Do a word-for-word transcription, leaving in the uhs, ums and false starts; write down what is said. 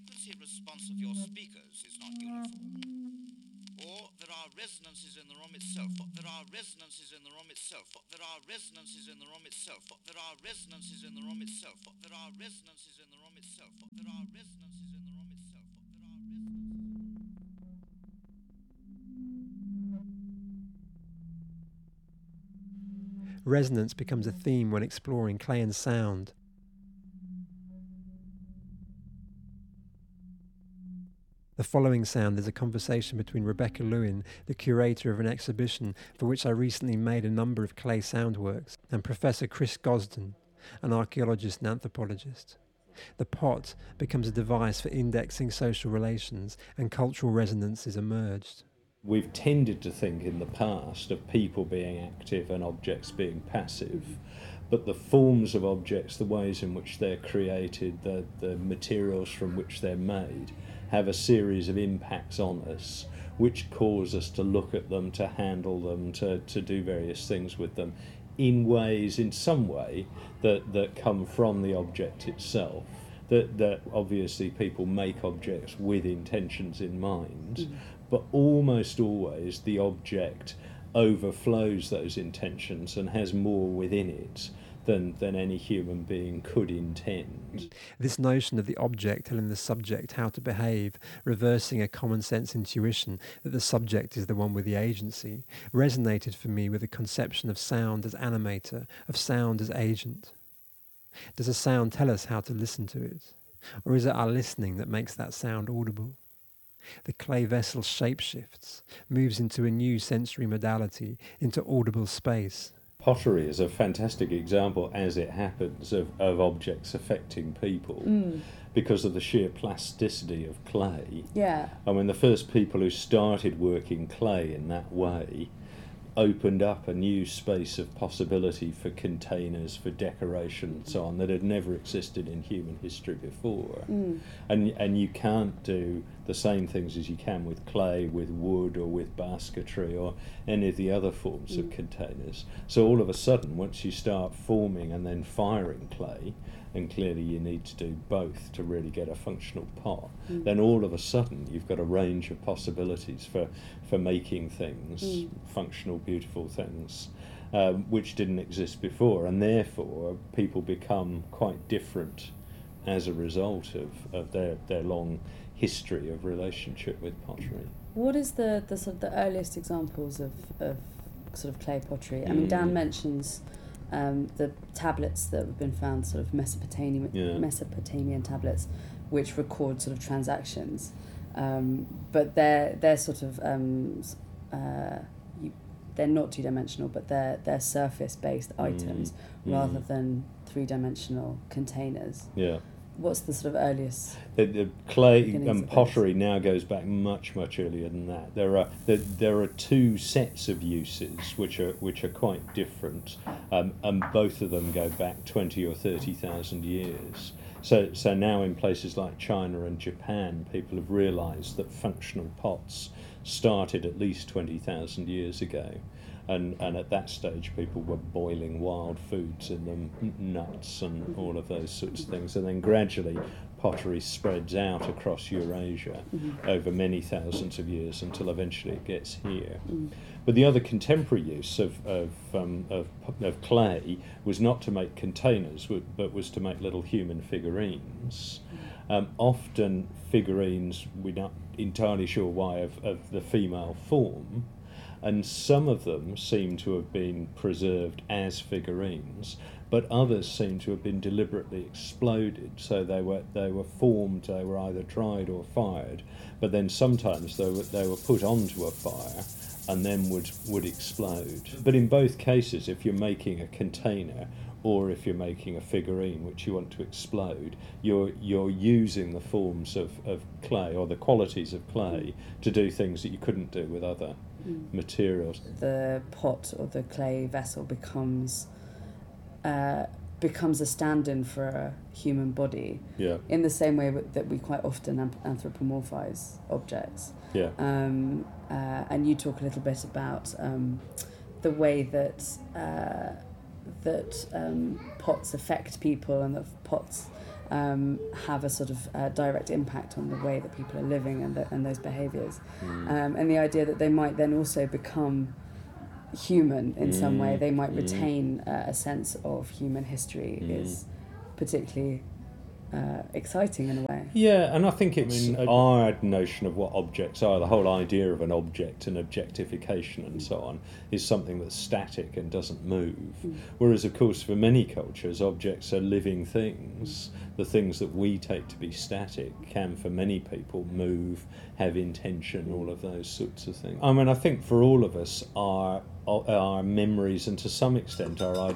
frequency of response of your speakers is not uniform, or there are resonances in the room itself, or there are resonances in the room itself, or there are resonances in the room itself, or there are resonances in the room itself, or there are resonances in the room itself, or there are resonances in the room itself, or there are resonances. Resonance becomes a theme when exploring clay and sound. The following sound is a conversation between Rebecca Lewin, the curator of an exhibition for which I recently made a number of clay sound works, and Professor Chris Gosden, an archaeologist and anthropologist. The pot becomes a device for indexing social relations, and cultural resonances emerged. We've tended to think in the past of people being active and objects being passive, but the forms of objects, the ways in which they're created, the, the materials from which they're made, have a series of impacts on us which cause us to look at them, to handle them, to, to do various things with them in ways, in some way, that, that come from the object itself. That, that obviously people make objects with intentions in mind, mm. but almost always the object overflows those intentions and has more within it than, than any human being could intend. This notion of the object telling the subject how to behave, reversing a common sense intuition that the subject is the one with the agency, resonated for me with the conception of sound as animator, of sound as agent. Does a sound tell us how to listen to it? Or is it our listening that makes that sound audible? The clay vessel shapeshifts, moves into a new sensory modality, into audible space. Pottery is a fantastic example, as it happens, of, of objects affecting people mm. because of the sheer plasticity of clay. Yeah. I mean, the first people who started working clay in that way opened up a new space of possibility for containers, for decoration and so on, that had never existed in human history before. Mm. And and you can't do the same things as you can with clay, with wood, or with basketry, or any of the other forms mm. of containers. So all of a sudden, once you start forming and then firing clay, and clearly you need to do both to really get a functional pot, mm. then all of a sudden you've got a range of possibilities for, for making things, mm. functional, beautiful things, um, which didn't exist before, and therefore people become quite different as a result of, of their, their long history of relationship with pottery. What is the, the sort of the earliest examples of, of sort of clay pottery? I mean, Dan mm. mentions Um, the tablets that have been found, sort of Mesopotamian, yeah. Mesopotamian tablets, which record sort of transactions, um, but they're they're sort of um, uh, you, they're not two dimensional, but they're they're surface based mm. items mm. rather than three dimensional containers. Yeah. What's the sort of earliest? The, the clay and pottery now goes back much, much earlier than that. There are there, there are two sets of uses which are which are quite different, um, and both of them go back twenty or thirty thousand years. So so now in places like China and Japan, people have realised that functional pots started at least twenty thousand years ago. And, and at that stage, people were boiling wild foods in them, nuts and all of those sorts of things. And then gradually, pottery spreads out across Eurasia mm-hmm. over many thousands of years until eventually it gets here. Mm. But the other contemporary use of of, um, of of clay was not to make containers, but was to make little human figurines. Mm. Um, often figurines, we're not entirely sure why, of, of the female form. And some of them seem to have been preserved as figurines, but others seem to have been deliberately exploded. So they were they were formed, they were either dried or fired, but then sometimes they were they were put onto a fire and then would would explode. But in both cases, if you're making a container or if you're making a figurine which you want to explode, you're you're using the forms of, of clay or the qualities of clay to do things that you couldn't do with other mm. materials. The pot or the clay vessel becomes uh, becomes a stand-in for a human body. Yeah. In the same way that we quite often anthropomorphize objects. Yeah. Um, uh, and you talk a little bit about um, the way that. Uh, that um, pots affect people and that pots um, have a sort of uh, direct impact on the way that people are living and, the, and those behaviours. Mm. Um, and the idea that they might then also become human in mm. some way, they might retain uh, a sense of human history mm. is particularly uh, exciting in a way. Yeah, and I think it's our notion of what objects are, the whole idea of an object and objectification and so on, is something that's static and doesn't move. Mm. Whereas, of course, for many cultures, objects are living things. The things that we take to be static can, for many people, move, have intention, all of those sorts of things. I mean, I think for all of us, our our memories and to some extent our